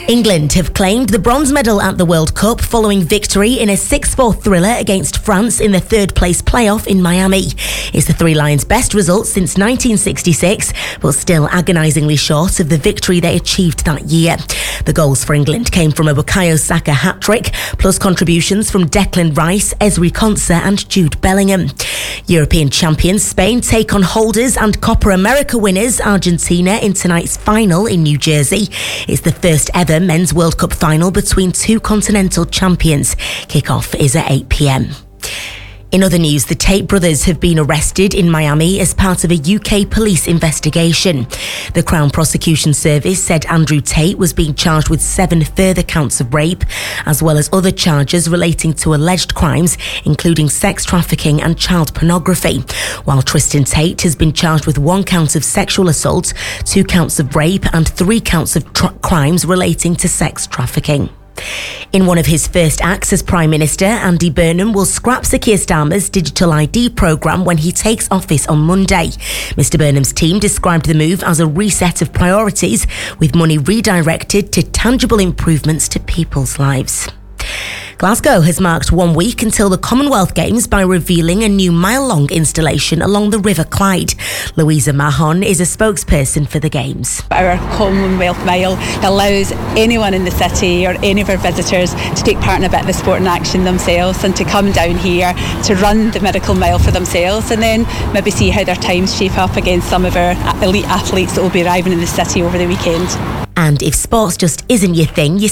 England have claimed the bronze medal at the World Cup following victory in a 6-4 thriller against France in the third-place playoff in Miami. It's the Three Lions' best result since 1966, but still agonisingly short of the victory they achieved that year. The goals for England came from a Bukayo Saka hat-trick, plus contributions from Declan Rice, Ezri Konsa and Jude Bellingham. European champions Spain take on holders and Copa America winners Argentina in tonight's final in New Jersey. It's the first ever Men's World Cup final between two continental champions. Kick-off is at 8 p.m. In other news, the Tate brothers have been arrested in Miami as part of a UK police investigation. The Crown Prosecution Service said Andrew Tate was being charged with 7 further counts of rape, as well as other charges relating to alleged crimes, including sex trafficking and child pornography, while Tristan Tate has been charged with 1 count of sexual assault, 2 counts of rape and 3 counts of crimes relating to sex trafficking. In one of his first acts as Prime Minister, Andy Burnham will scrap Sir Keir Starmer's digital ID programme when he takes office on Monday. Mr Burnham's team described the move as a reset of priorities, with money redirected to tangible improvements to people's lives. Glasgow has marked 1 week until the Commonwealth Games by revealing a new mile-long installation along the River Clyde. Louisa Mahon is a spokesperson for the Games. Our Commonwealth Mile allows anyone in the city or any of our visitors to take part in a bit of the sport and action themselves and to come down here to run the Miracle Mile for themselves and then maybe see how their times shape up against some of our elite athletes that will be arriving in the city over the weekend. And if sports just isn't your thing, you